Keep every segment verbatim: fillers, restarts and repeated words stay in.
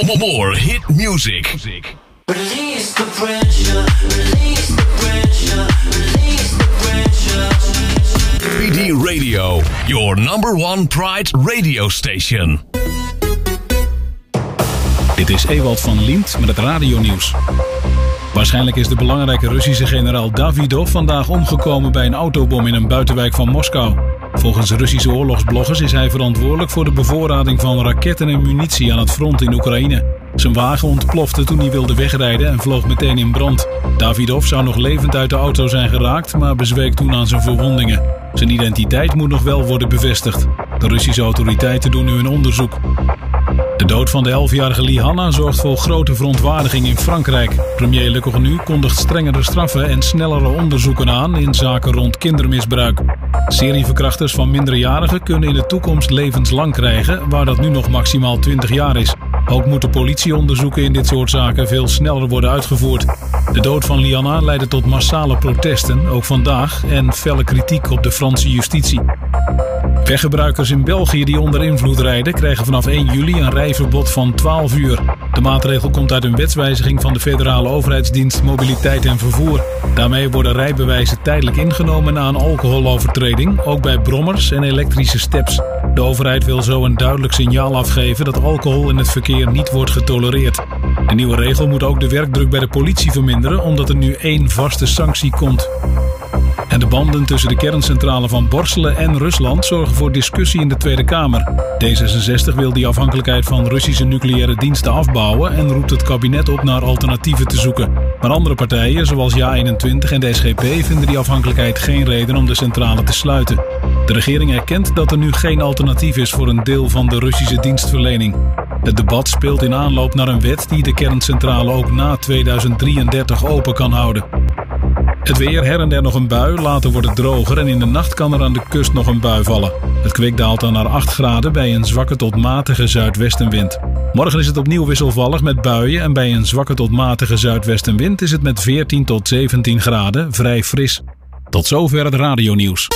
More hit music. Release the pressure, release the pressure, release the pressure. P D Radio, your number one Pride radio station. Dit is Ewald van Liemt met het radionieuws. Waarschijnlijk is de belangrijke Russische generaal Davidov vandaag omgekomen bij een autobom in een buitenwijk van Moskou. Volgens Russische oorlogsbloggers is hij verantwoordelijk voor de bevoorrading van raketten en munitie aan het front in Oekraïne. Zijn wagen ontplofte toen hij wilde wegrijden en vloog meteen in brand. Davidov zou nog levend uit de auto zijn geraakt, maar bezweek toen aan zijn verwondingen. Zijn identiteit moet nog wel worden bevestigd. De Russische autoriteiten doen nu een onderzoek. De dood van de elfjarige Lihanna zorgt voor grote verontwaardiging in Frankrijk. Premier Le Cornu kondigt strengere straffen en snellere onderzoeken aan in zaken rond kindermisbruik. Serieverkrachters van minderjarigen kunnen in de toekomst levenslang krijgen, waar dat nu nog maximaal twintig jaar is. Ook moeten politieonderzoeken in dit soort zaken veel sneller worden uitgevoerd. De dood van Lihanna leidde tot massale protesten, ook vandaag, en felle kritiek op de Franse justitie. Weggebruikers in België die onder invloed rijden krijgen vanaf één juli een rijverbod van twaalf uur. De maatregel komt uit een wetswijziging van de federale overheidsdienst Mobiliteit en Vervoer. Daarmee worden rijbewijzen tijdelijk ingenomen na een alcoholovertreding, ook bij brommers en elektrische steps. De overheid wil zo een duidelijk signaal afgeven dat alcohol in het verkeer niet wordt getolereerd. De nieuwe regel moet ook de werkdruk bij de politie verminderen, omdat er nu één vaste sanctie komt. En de banden tussen de kerncentrale van Borselen en Rusland zorgen voor discussie in de Tweede Kamer. D zesenzestig wil die afhankelijkheid van Russische nucleaire diensten afbouwen en roept het kabinet op naar alternatieven te zoeken. Maar andere partijen, zoals Ja eenentwintig en de S G P, vinden die afhankelijkheid geen reden om de centrale te sluiten. De regering erkent dat er nu geen alternatief is voor een deel van de Russische dienstverlening. Het debat speelt in aanloop naar een wet die de kerncentrale ook na tweeduizend drieëndertig open kan houden. Het weer, her en der nog een bui, later wordt het droger en in de nacht kan er aan de kust nog een bui vallen. Het kwik daalt dan naar acht graden bij een zwakke tot matige zuidwestenwind. Morgen is het opnieuw wisselvallig met buien en bij een zwakke tot matige zuidwestenwind is het met veertien tot zeventien graden vrij fris. Tot zover het radionieuws.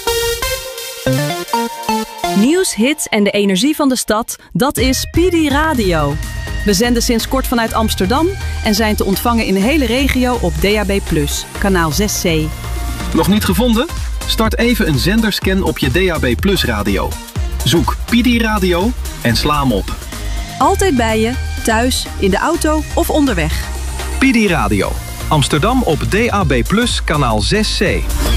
Nieuws, hits en de energie van de stad, dat is P D Radio. We zenden sinds kort vanuit Amsterdam en zijn te ontvangen in de hele regio op D A B plus, kanaal zes C. Nog niet gevonden? Start even een zenderscan op je D A B plus radio. Zoek P D Radio en sla hem op. Altijd bij je, thuis, in de auto of onderweg. P D Radio. Amsterdam op D A B plus, kanaal zes C.